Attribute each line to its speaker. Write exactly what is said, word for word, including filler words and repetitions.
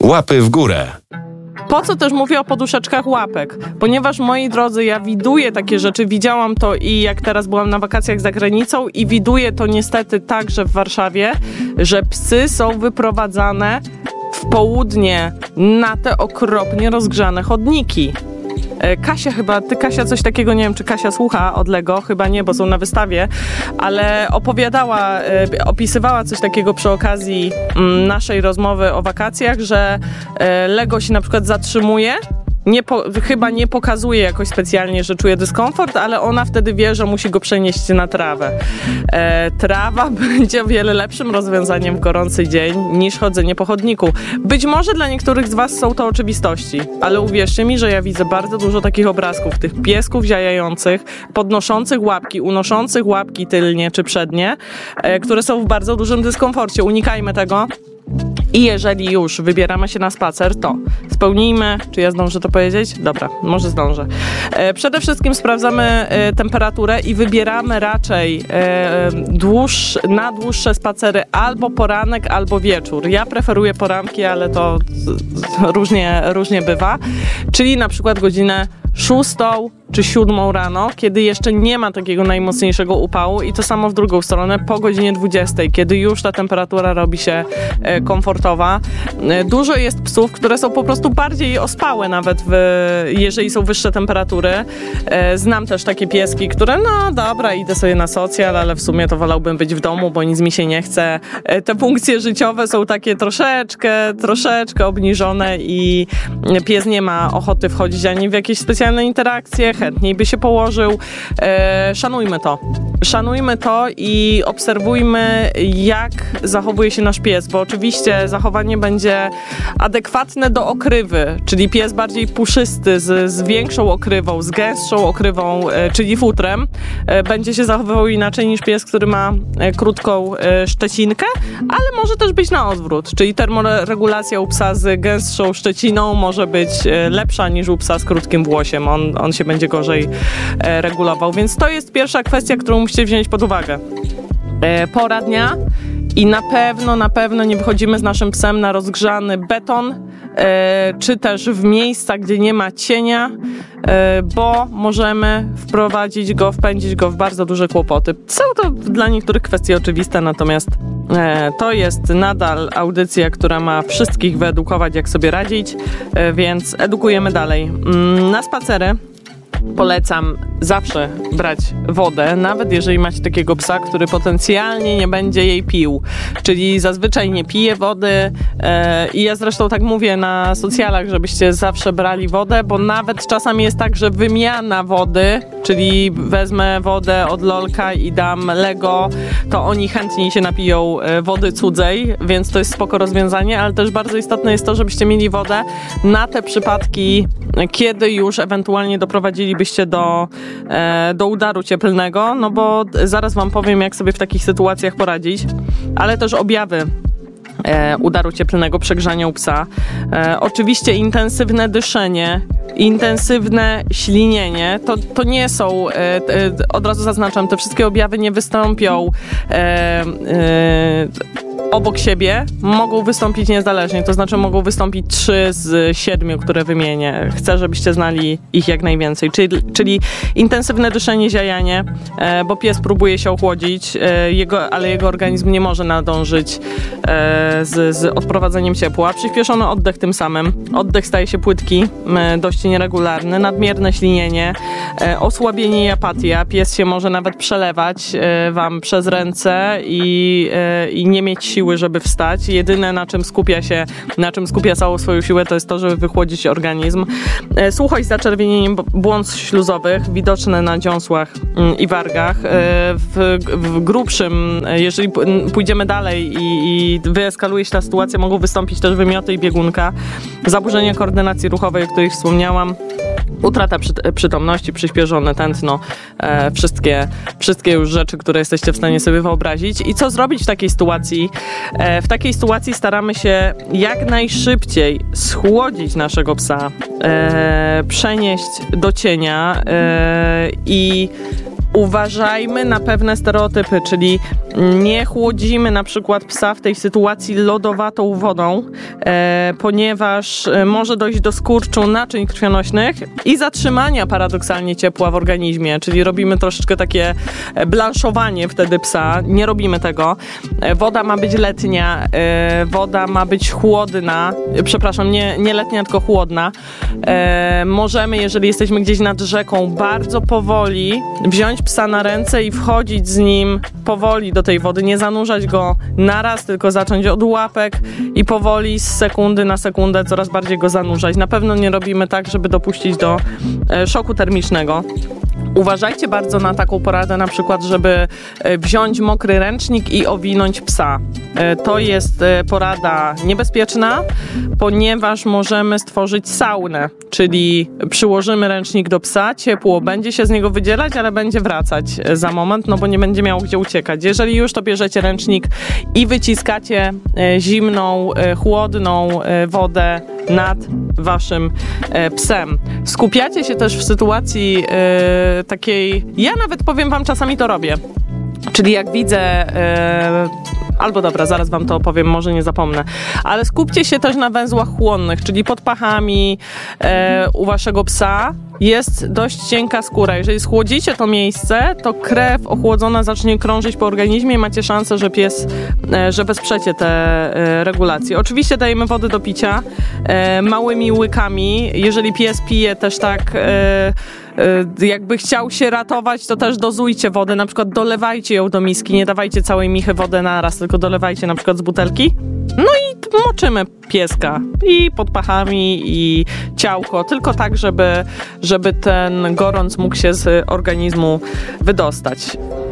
Speaker 1: Łapy w górę.
Speaker 2: Po co też mówię o poduszeczkach łapek? Ponieważ, moi drodzy, ja widuję takie rzeczy, widziałam to i jak teraz byłam na wakacjach za granicą i widuję to niestety także w Warszawie, że psy są wyprowadzane w południe na te okropnie rozgrzane chodniki. Kasia chyba, ty Kasia coś takiego, nie wiem czy Kasia słucha od Lego, chyba nie, bo są na wystawie, ale opowiadała, opisywała coś takiego przy okazji naszej rozmowy o wakacjach, że Lego się na przykład zatrzymuje, nie po, chyba nie pokazuje jakoś specjalnie, że czuje dyskomfort, ale ona wtedy wie, że musi go przenieść na trawę. E, trawa będzie o wiele lepszym rozwiązaniem w gorący dzień niż chodzenie po chodniku. Być może dla niektórych z was są to oczywistości, ale uwierzcie mi, że ja widzę bardzo dużo takich obrazków, tych piesków ziajających, podnoszących łapki, unoszących łapki tylnie czy przednie, e, które są w bardzo dużym dyskomforcie. Unikajmy tego. I jeżeli już wybieramy się na spacer, to spełnijmy, czy ja zdążę to powiedzieć? Dobra, może zdążę. E, przede wszystkim sprawdzamy e, temperaturę i wybieramy raczej e, dłuż, na dłuższe spacery albo poranek, albo wieczór. Ja preferuję poranki, ale to różnie, różnie bywa. Czyli na przykład godzinę szóstą czy siódmą rano, kiedy jeszcze nie ma takiego najmocniejszego upału i to samo w drugą stronę po godzinie dwudziestej, kiedy już ta temperatura robi się e, komfortowa. E, dużo jest psów, które są po prostu bardziej ospałe nawet, w, jeżeli są wyższe temperatury. E, znam też takie pieski, które no dobra, idę sobie na socjal, ale w sumie to wolałbym być w domu, bo nic mi się nie chce. E, te funkcje życiowe są takie troszeczkę, troszeczkę obniżone i pies nie ma ochoty wchodzić ani w jakieś specjalne interakcje, chętniej by się położył. E, szanujmy to. Szanujmy to i obserwujmy, jak zachowuje się nasz pies, bo oczywiście zachowanie będzie adekwatne do okrywy, czyli pies bardziej puszysty, z, z większą okrywą, z gęstszą okrywą, e, czyli futrem, e, będzie się zachowywał inaczej niż pies, który ma e, krótką e, szczecinkę, ale może też być na odwrót, czyli termoregulacja u psa z gęstszą szczeciną może być e, lepsza niż u psa z krótkim włosiem. On, on się będzie gorzej e, regulował, więc to jest pierwsza kwestia, którą musicie wziąć pod uwagę. E, pora dnia i na pewno, na pewno nie wychodzimy z naszym psem na rozgrzany beton, e, czy też w miejsca, gdzie nie ma cienia, e, bo możemy wprowadzić go, wpędzić go w bardzo duże kłopoty. Są to dla niektórych kwestie oczywiste, natomiast e, to jest nadal audycja, która ma wszystkich wyedukować, jak sobie radzić, e, więc edukujemy dalej. Mm, na spacery polecam zawsze brać wodę, nawet jeżeli macie takiego psa, który potencjalnie nie będzie jej pił. Czyli zazwyczaj nie pije wody e, i ja zresztą tak mówię na socjalach, żebyście zawsze brali wodę, bo nawet czasami jest tak, że wymiana wody, czyli wezmę wodę od Lolka i dam Lego, to oni chętniej się napiją wody cudzej, więc to jest spoko rozwiązanie, ale też bardzo istotne jest to, żebyście mieli wodę na te przypadki, kiedy już ewentualnie doprowadzilibyście do, e, do udaru cieplnego, no bo zaraz wam powiem, jak sobie w takich sytuacjach poradzić, ale też objawy E, udaru cieplnego, przegrzania u psa. E, oczywiście intensywne dyszenie, intensywne ślinienie, to, to nie są, e, e, od razu zaznaczam, te wszystkie objawy nie wystąpią e, e, obok siebie, mogą wystąpić niezależnie, to znaczy mogą wystąpić trzy z siedmiu, które wymienię. Chcę, żebyście znali ich jak najwięcej, czyli, czyli intensywne dyszenie, ziajanie, e, bo pies próbuje się ochłodzić, e, jego, ale jego organizm nie może nadążyć e, z, z odprowadzeniem ciepła. Przyspieszony oddech tym samym. Oddech staje się płytki, e, dość nieregularny, nadmierne ślinienie, e, osłabienie i apatia. Pies się może nawet przelewać e, wam przez ręce i, e, i nie mieć siły, żeby wstać. Jedyne, na czym skupia się, na czym skupia całą swoją siłę, to jest to, żeby wychłodzić organizm. E, suchość, zaczerwienienie błąd śluzowych, widoczne na dziąsłach mm, i wargach. E, w, w grubszym, jeżeli pójdziemy dalej i, i wyeskaluje się ta sytuacja, mogą wystąpić też wymioty i biegunka, zaburzenia koordynacji ruchowej, o których wspomniałam, utrata przytomności, przyspieszone tętno, e, wszystkie, wszystkie już rzeczy, które jesteście w stanie sobie wyobrazić. I co zrobić w takiej sytuacji? E, w takiej sytuacji staramy się jak najszybciej schłodzić naszego psa, e, przenieść do cienia e, i uważajmy na pewne stereotypy, czyli Nie chłodzimy na przykład psa w tej sytuacji lodowatą wodą, e, ponieważ może dojść do skurczu naczyń krwionośnych i zatrzymania paradoksalnie ciepła w organizmie, czyli robimy troszeczkę takie blanszowanie wtedy psa. Nie robimy tego. Woda ma być letnia, e, woda ma być chłodna, przepraszam, nie, nie letnia, tylko chłodna. E, możemy, jeżeli jesteśmy gdzieś nad rzeką, bardzo powoli wziąć psa na ręce i wchodzić z nim powoli do tej wody, nie zanurzać go naraz, tylko zacząć od łapek i powoli z sekundy na sekundę coraz bardziej go zanurzać. Na pewno nie robimy tak, żeby dopuścić do e, szoku termicznego. Uważajcie bardzo na taką poradę, na przykład, żeby wziąć mokry ręcznik i owinąć psa. To jest porada niebezpieczna, ponieważ możemy stworzyć saunę, czyli przyłożymy ręcznik do psa, ciepło będzie się z niego wydzielać, ale będzie wracać za moment, no bo nie będzie miało gdzie uciekać. Jeżeli już, to bierzecie ręcznik i wyciskacie zimną, chłodną wodę nad waszym psem. Skupiacie się też w sytuacji takiej, ja nawet powiem wam, czasami to robię. Czyli jak widzę, e, albo dobra, zaraz wam to opowiem, może nie zapomnę, ale skupcie się też na węzłach chłonnych, czyli pod pachami e, u waszego psa jest dość cienka skóra. Jeżeli schłodzicie to miejsce, to krew ochłodzona zacznie krążyć po organizmie i macie szansę, że pies, e, że wesprzecie te e, regulacje. Oczywiście dajemy wody do picia e, małymi łykami. Jeżeli pies pije też tak e, jakby chciał się ratować, to też dozujcie wody, na przykład dolewajcie ją do miski, nie dawajcie całej michy wody naraz, tylko dolewajcie na przykład z butelki. No i moczymy pieska i pod pachami, i ciałko, tylko tak, żeby, żeby ten gorąc mógł się z organizmu wydostać.